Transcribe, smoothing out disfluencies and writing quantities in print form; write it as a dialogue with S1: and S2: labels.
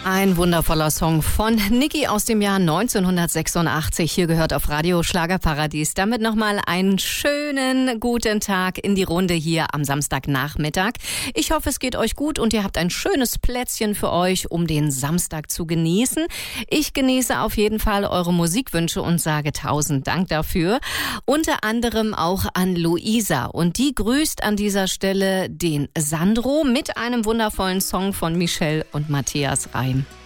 S1: Ein wundervoller Song von Niki aus dem Jahr 1986. Hier gehört auf Radio Schlagerparadies. Damit nochmal einen schönen guten Tag in die Runde hier am Samstagnachmittag. Ich hoffe, es geht euch gut und ihr habt ein schönes Plätzchen für euch, um den Samstag zu genießen. Ich genieße auf jeden Fall eure Musikwünsche und sage 1000 Dank dafür. Unter anderem auch an Luisa. Und die grüßt an dieser Stelle den Sandro mit einem wundervollen Song von Michelle und Matthias Reim.